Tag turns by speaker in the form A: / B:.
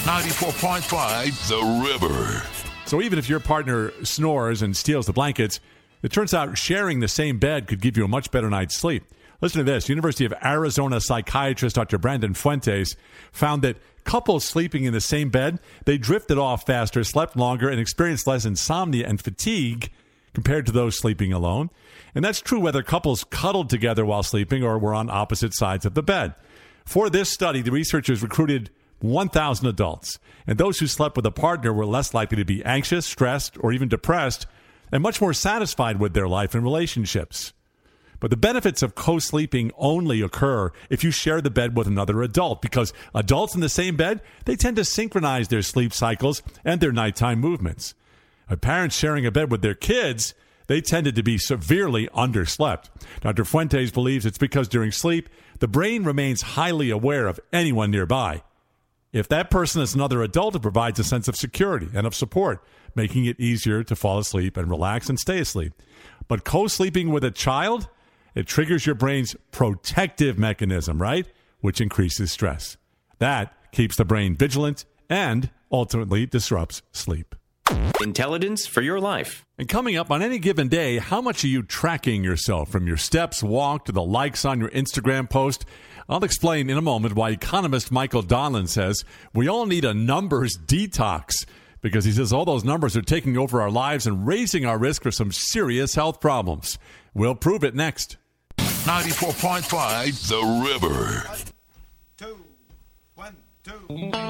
A: 94.5 The River.
B: So even if your partner snores and steals the blankets, it turns out sharing the same bed could give you a much better night's sleep. Listen to this. University of Arizona psychiatrist Dr. Brandon Fuentes found that couples sleeping in the same bed, they drifted off faster, slept longer, and experienced less insomnia and fatigue compared to those sleeping alone. And that's true whether couples cuddled together while sleeping or were on opposite sides of the bed. For this study, the researchers recruited 1,000 adults, and those who slept with a partner were less likely to be anxious, stressed, or even depressed, and much more satisfied with their life and relationships. But the benefits of co-sleeping only occur if you share the bed with another adult, because adults in the same bed, they tend to synchronize their sleep cycles and their nighttime movements. Parents sharing a bed with their kids, they tended to be severely underslept. Dr. Fuentes believes it's because during sleep, the brain remains highly aware of anyone nearby. If that person is another adult, it provides a sense of security and of support, making it easier to fall asleep and relax and stay asleep. But co-sleeping with a child, it triggers your brain's protective mechanism, right? Which increases stress. That keeps the brain vigilant and ultimately disrupts sleep.
C: Intelligence for your life.
B: And coming up on any given day, how much are you tracking yourself from your steps walked to the likes on your Instagram post? I'll explain in a moment why economist Michael Donlan says we all need a numbers detox, because he says all those numbers are taking over our lives and raising our risk for some serious health problems. We'll prove it next.
A: 94.5 The River.
D: 1, 2, 1, 2.